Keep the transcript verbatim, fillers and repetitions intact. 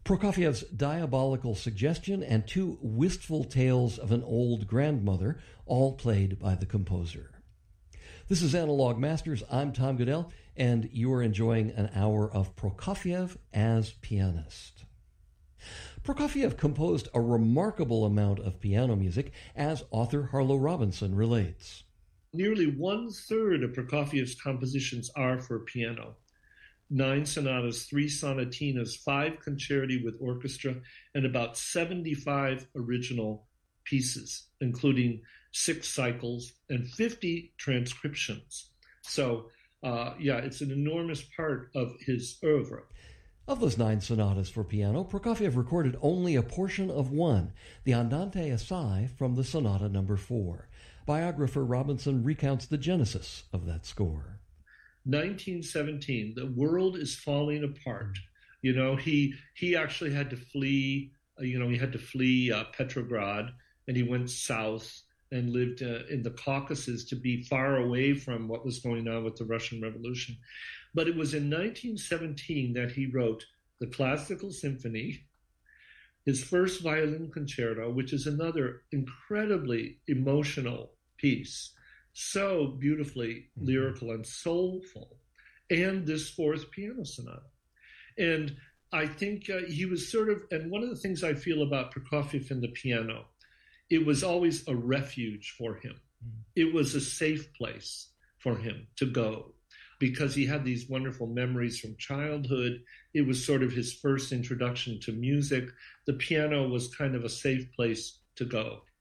Prokofiev's diabolical suggestion and two wistful tales of an old grandmother, all played by the composer. This is Analog Masters. I'm Tom Goodell, and you are enjoying an hour of Prokofiev as pianist. Prokofiev composed a remarkable amount of piano music, as author Harlow Robinson relates. Nearly one-third of Prokofiev's compositions are for piano. Nine sonatas, three sonatinas, five concerti with orchestra, and about seventy-five original pieces, including six cycles and fifty transcriptions. So, uh, yeah, it's an enormous part of his oeuvre. Of those nine sonatas for piano, Prokofiev recorded only a portion of one, the Andante Assai from the Sonata Number Four. Biographer Robinson recounts the genesis of that score. nineteen seventeen, the world is falling apart. You know, he he actually had to flee. Uh, you know, he had to flee uh, Petrograd, and he went south and lived uh, in the Caucasus to be far away from what was going on with the Russian Revolution. But it was in nineteen seventeen that he wrote the Classical Symphony, his first violin concerto, which is another incredibly emotional piece, so beautifully mm-hmm. lyrical and soulful, and this fourth piano sonata. And I think uh, he was sort of, and one of the things I feel about Prokofiev and the piano, it was always a refuge for him. Mm-hmm. It was a safe place for him to go, because he had these wonderful memories from childhood. It was sort of his first introduction to music. The piano was kind of a safe place to go.